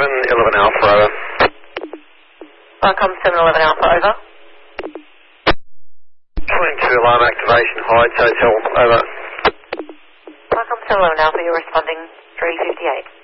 711 Alpha, over. Welcome 711 Alpha, over. 22 alarm activation, Hyde Hotel, over. Welcome 711 Alpha, you're responding 358.